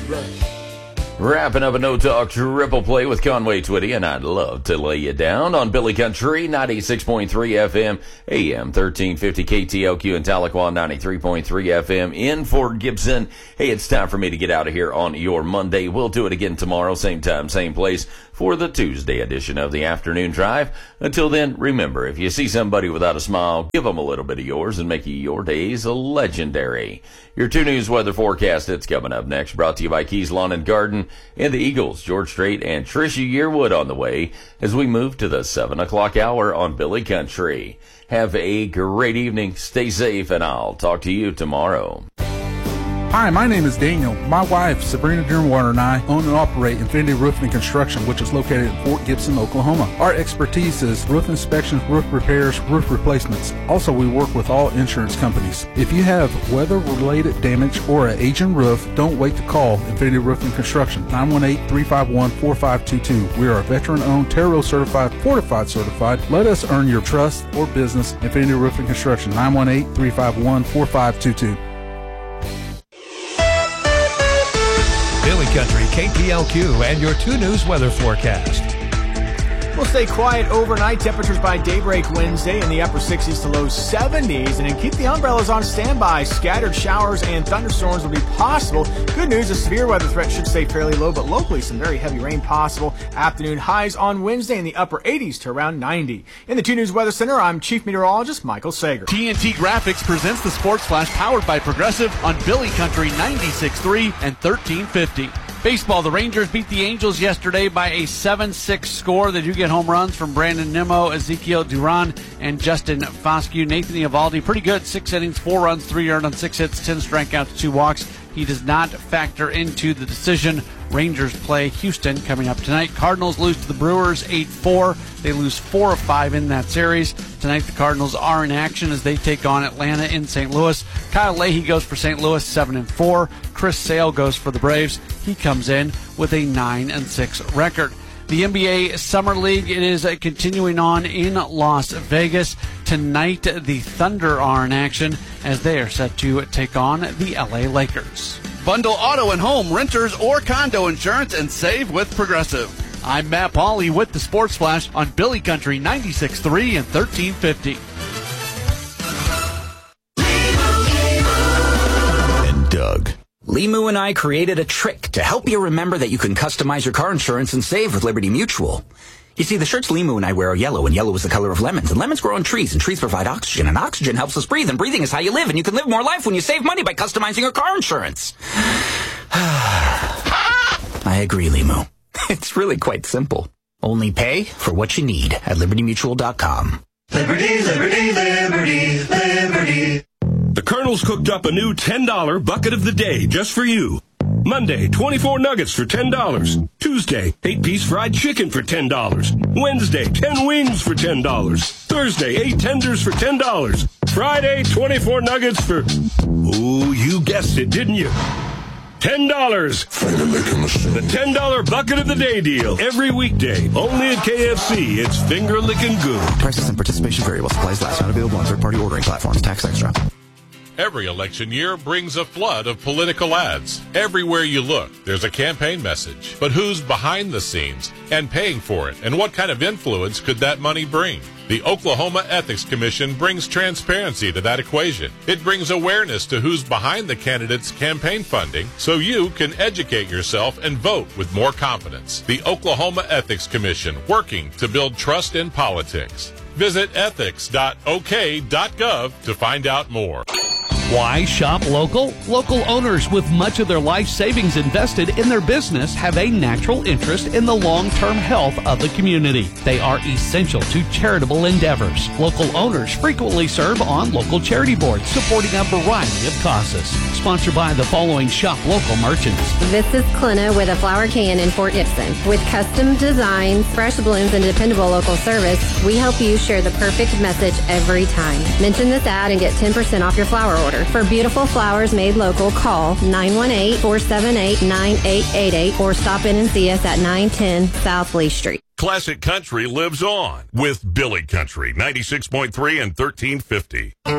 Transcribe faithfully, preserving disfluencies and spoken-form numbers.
Wrapping up a no-talk triple play with Conway Twitty, and I'd love to lay you down on Billy Country, ninety-six point three F M, A M thirteen fifty K T L Q in Tahlequah, ninety-three point three F M in Fort Gibson. Hey, it's time for me to get out of here on your Monday. We'll do it again tomorrow, same time, same place, for the Tuesday edition of the Afternoon Drive. Until then, remember, if you see somebody without a smile, give them a little bit of yours and make your days legendary. Your two News weather forecast, it's coming up next, brought to you by Keys Lawn and Garden and the Eagles. George Strait and Trisha Yearwood on the way as we move to the seven o'clock hour on Billy Country. Have a great evening, stay safe, and I'll talk to you tomorrow. Hi, my name is Daniel. My wife, Sabrina Dearwater, and I own and operate Infinity Roofing and Construction, which is located in Fort Gibson, Oklahoma. Our expertise is roof inspections, roof repairs, roof replacements. Also, we work with all insurance companies. If you have weather-related damage or an aging roof, don't wait to call Infinity Roofing and Construction, nine one eight, three five one, four five two two. We are a veteran-owned, Terro certified, fortified certified. Let us earn your trust or business. Infinity Roofing and Construction, nine one eight, three five one, four five two two. Billy Country, K T L Q, and your two News weather forecast. We'll stay quiet overnight. Temperatures by daybreak Wednesday in the upper sixties to low seventies. And then keep the umbrellas on standby. Scattered showers and thunderstorms will be possible. Good news, a severe weather threat should stay fairly low, but locally some very heavy rain possible. Afternoon highs on Wednesday in the upper eighties to around ninety. In the two News Weather Center, I'm Chief Meteorologist Michael Sager. T N T Graphics presents the Sports Flash powered by Progressive on Billy Country ninety-six point three and thirteen fifty. Baseball, the Rangers beat the Angels yesterday by a seven six score. They do get home runs from Brandon Nimmo, Ezekiel Duran, and Justin Foscue. Nathan Eovaldi, pretty good. Six innings, four runs, three earned on six hits, ten strikeouts, two walks. He does not factor into the decision. Rangers play Houston coming up tonight. Cardinals lose to the Brewers eight four. They lose four of five in that series. Tonight the Cardinals are in action as they take on Atlanta in Saint Louis. Kyle Leahy goes for Saint Louis seven and four. Chris Sale goes for the Braves. He comes in with a nine and six record. The N B A Summer League, it is continuing on in Las Vegas. Tonight, the Thunder are in action as they are set to take on the L A Lakers. Bundle auto and home, renters, or condo insurance and save with Progressive. I'm Matt Pauley with the Sports Flash on Billy Country ninety-six point three and thirteen fifty. And Doug. Limu and I created a trick to help you remember that you can customize your car insurance and save with Liberty Mutual. You see, the shirts Limu and I wear are yellow, and yellow is the color of lemons. And lemons grow on trees, and trees provide oxygen, and oxygen helps us breathe, and breathing is how you live, and you can live more life when you save money by customizing your car insurance. I agree, Limu. It's really quite simple. Only pay for what you need at liberty mutual dot com. Liberty, liberty, liberty, liberty. The Colonel's cooked up a new ten dollar bucket of the day just for you. Monday, twenty-four nuggets for ten dollars. Tuesday, eight-piece fried chicken for ten dollars. Wednesday, ten wings for ten dollars. Thursday, eight tenders for ten dollars. Friday, twenty-four nuggets for... Ooh, you guessed it, didn't you? ten dollars. The ten dollar bucket of the day deal. Every weekday. Only at K F C. It's finger-licking good. Prices and participation vary while supplies last. Not available on third-party ordering platforms. Tax extra. Every election year brings a flood of political ads. Everywhere you look, there's a campaign message. But who's behind the scenes and paying for it? And what kind of influence could that money bring? The Oklahoma Ethics Commission brings transparency to that equation. It brings awareness to who's behind the candidate's campaign funding so you can educate yourself and vote with more confidence. The Oklahoma Ethics Commission, working to build trust in politics. Visit ethics dot o k dot gov to find out more. Why shop local? Local owners with much of their life savings invested in their business have a natural interest in the long-term health of the community. They are essential to charitable endeavors. Local owners frequently serve on local charity boards supporting a variety of causes. Sponsored by the following shop local merchants. This is Clina with a flower can in Fort Gibson. With custom designs, fresh blooms, and dependable local service, we help you share the perfect message every time. Mention this ad and get ten percent off your flower order. For beautiful flowers made local, call nine one eight, four seven eight, nine eight eight eight or stop in and see us at nine ten South Lee Street. Classic Country lives on with Billy Country, ninety-six point three and thirteen fifty.